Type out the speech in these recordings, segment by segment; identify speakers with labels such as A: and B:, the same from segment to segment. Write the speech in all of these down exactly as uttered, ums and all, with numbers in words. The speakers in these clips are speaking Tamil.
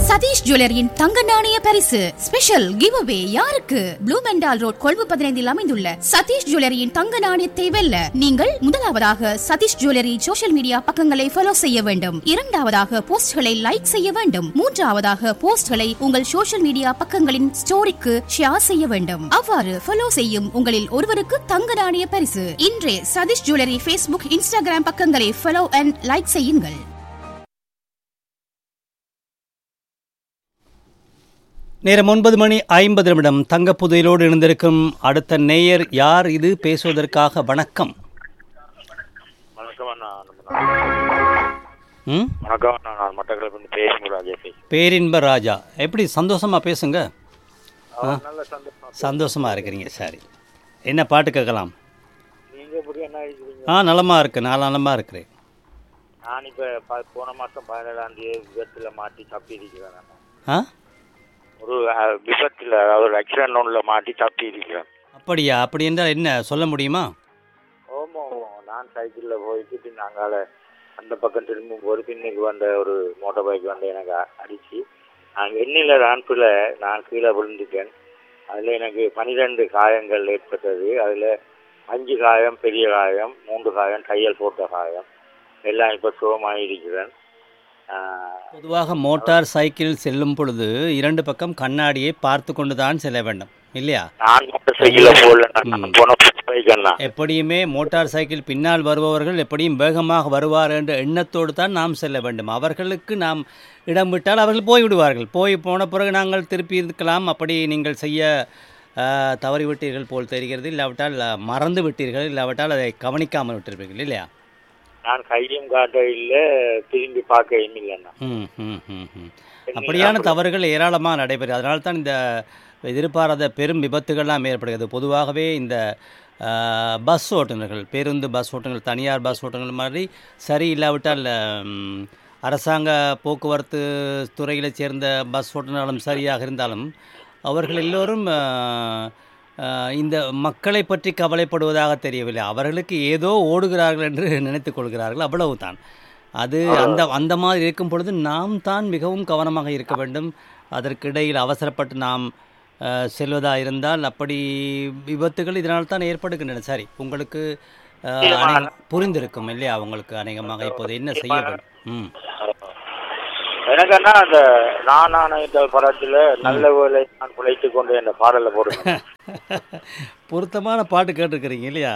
A: சதீஷ் ஜுவல்லரியின் தங்க நாணய பரிசு ஸ்பெஷல் கிவ் அவே யாருக்கு? ப்ளூ மெண்டால் ரோட் கொழும்பு பதினைந்தில் அமைந்துள்ள சதீஷ் ஜுவல்லரியின் தங்க நாணயத்தை வெல்ல நீங்கள் முதலாவதாக சதீஷ் ஜுவல்லரி சோஷியல் மீடியா பக்கங்களை ஃபாலோ செய்ய வேண்டும். இரண்டாவதாக போஸ்ட்களை லைக் செய்ய வேண்டும். மூன்றாவதாக போஸ்ட்களை உங்கள் சோஷியல் மீடியா பக்கங்களின் ஸ்டோரிக்கு ஷேர் செய்ய வேண்டும். அவ்வாறு ஃபாலோ செய்யும் உங்களில் ஒருவருக்கு தங்க நாணய பரிசு. இன்றே சதீஷ் ஜுவல்லரி ஃபேஸ்புக், இன்ஸ்டாகிராம் பக்கங்களை ஃபாலோ அண்ட் லைக் செய்யுங்கள்.
B: நேரம் ஒன்பது மணி ஐம்பது நிமிடம். தங்கப்புதையிலோடு இணைந்திருக்கும் அடுத்த நேயர் யார்? இது பேசுவதற்காக வணக்கம். ம் பேரின்ப ராஜா, எப்படி சந்தோஷமா பேசுங்க. சந்தோஷமா இருக்கிறீங்க, சரி. என்ன பாட்டு கேட்கலாம்? ஆ நலமா இருக்கு, நான் நலமா இருக்கிறேன்.
C: நான் இப்போ போன மாதம் பதினேழாம் தேதி விபத்தில் மாட்டி தப்பி இருக்கிறேன்.
B: ஆ
C: ஒரு விபத்தில், அதாவது ஒரு ஆக்சிடென்ட் ஒன்றில் மாட்டி தப்பி இருக்கிறேன்.
B: அப்படியா? அப்படி என்றால் என்ன சொல்ல முடியுமா?
C: ஓமோ, நான் சைக்கிளில் போயிட்டு நாங்கள் அந்த பக்கம் திரும்பும் போது பின்னுக்கு வந்த ஒரு மோட்டர் பைக் வந்து எனக்கு அடித்து நான் எண்ணில் ரான்பில் நான் கீழே விழுந்துட்டேன். அதில் எனக்கு பன்னிரெண்டு காயங்கள் ஏற்பட்டது. அதில் அஞ்சு காயம் பெரிய காயம், மூன்று காயம் தையல் போட்ட காயம், எல்லாம் இப்போ சுகமாக இருக்கிறேன்.
B: பொதுவாக மோட்டார் சைக்கிள் செல்லும் பொழுது இரண்டு பக்கம் கண்ணாடியை பார்த்து கொண்டு தான் செல்ல வேண்டும், இல்லையா? எப்படியுமே மோட்டார் சைக்கிள் பின்னால் வருபவர்கள் எப்படியும் வேகமாக வருவார் என்ற எண்ணத்தோடு தான் நாம் செல்ல வேண்டும். அவர்களுக்கு நாம் இடம் விட்டால் அவர்கள் போய்விடுவார்கள். போய் போன பிறகு நாங்கள் திருப்பி இருக்கலாம். அப்படி நீங்கள் செய்ய தவறிவிட்டீர்கள் போல் தெரிகிறது. இல்லாவிட்டால் மறந்து விட்டீர்கள், இல்லாவிட்டால் அதை கவனிக்காமல் விட்டிருப்பீர்கள், இல்லையா?
C: நான் கையும் காட்ட இல்லை, திரும்பி பார்க்க இல்லைன்னா.
B: ம் ம் ம் ம் அப்படியான தவறுகள் ஏராளமாக நடைபெறும். அதனால தான் இந்த எதிர்பாராத பெரும் விபத்துகள்லாம் ஏற்படுகிறது. பொதுவாகவே இந்த பஸ் ஓட்டுநர்கள், பேருந்து பஸ் ஓட்டுநர்கள், தனியார் பஸ் ஓட்டுநர்கள் மாதிரி சரி இல்லாவிட்டால் அரசாங்க போக்குவரத்து துறையில் சேர்ந்த பஸ் ஓட்டுநர்களும் சரியாக இருந்தாலும் அவர்கள் எல்லோரும் இந்த மக்களை பற்றி கவலைப்படுவதாக தெரியவில்லை. அவர்களுக்கு ஏதோ ஓடுகிறார்கள் என்று நினைத்து கொள்கிறார்கள், அவ்வளவுதான். அது அந்த அந்த மாதிரி இருக்கும் பொழுது நாம் தான் மிகவும் கவனமாக இருக்க வேண்டும். அதற்கிடையில் அவசரப்பட்டு நாம் செல்வதாக இருந்தால் அப்படி விபத்துகள் இதனால் தான் ஏற்படுகின்றன. சரி, உங்களுக்கு புரிந்திருக்கும் இல்லையா? உங்களுக்கு அநேகமாக இப்போது என்ன செய்ய வேண்டும்? ம்
C: எனக்குன்னா அந்த நான் படத்தில் நல்ல வேலை நான் பிழைத்து கொண்டு என்ற பாடலை போடுங்க.
B: பொருத்தமான பாட்டு கேட்டிருக்கிறீங்க இல்லையா?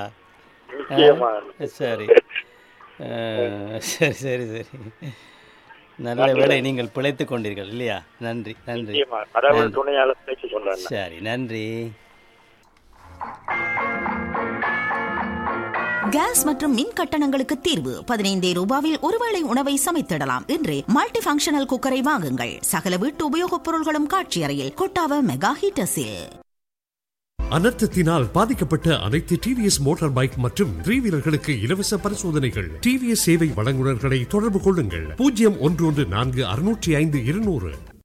B: சரி சரி சரி சரி நல்ல வேலை நீங்கள் பிழைத்து கொண்டீர்கள் இல்லையா? நன்றி நன்றி. சரி, நன்றி.
D: கேஸ் மற்றும் மின் கட்டணங்களுக்கு தீர்வு பதினைந்தே ரூபாவில் ஒருவேளை உணவை சமைத்திடலாம். இன்று மல்டி ஃபங்க்ஷனல் குக்கரை வாங்குங்கள். சகல வீட்டு உபயோகப் பொருள்களும் காட்சி அறையில் கொட்டாவ மெகா ஹீட்டர்ஸில்.
E: அனர்த்தத்தினால் பாதிக்கப்பட்ட அனைத்து டிவிஎஸ் மோட்டார் பைக் மற்றும் த்ரீ வீலர்களுக்கு இலவச பரிசோதனைகள். டிவிஎஸ் சேவை வழங்குநர்களை தொடர்பு கொள்ளுங்கள். பூஜ்ஜியம் ஒன்று ஒன்று நான்கு அறுநூற்றி ஐந்து இருநூறு.